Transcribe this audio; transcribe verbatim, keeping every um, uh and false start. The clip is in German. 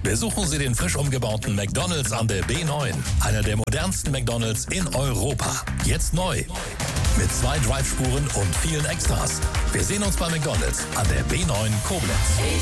Besuchen Sie den frisch umgebauten McDonald's an der B neun. Einer der modernsten McDonald's in Europa. Jetzt neu. Mit zwei Drive-Spuren und vielen Extras. Wir sehen uns bei McDonald's an der B neun Koblenz.